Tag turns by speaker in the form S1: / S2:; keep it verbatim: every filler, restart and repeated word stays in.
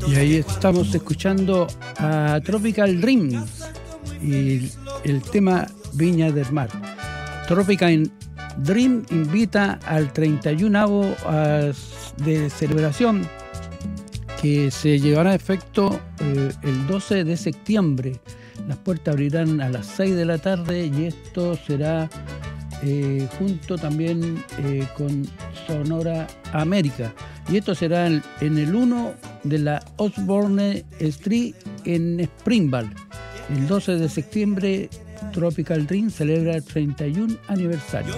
S1: Y ahí estamos escuchando a Tropical Dreams y el tema Viña del Mar. Tropical Dream invita al treinta y uno de celebración que se llevará a efecto eh, el doce de septiembre. Las puertas abrirán a las seis de la tarde y esto será eh, junto también eh, con Sonora América. Y esto será en, en el uno de la Osborne Street en Springvale. El doce de septiembre, Tropical Dream celebra el treinta y uno aniversario.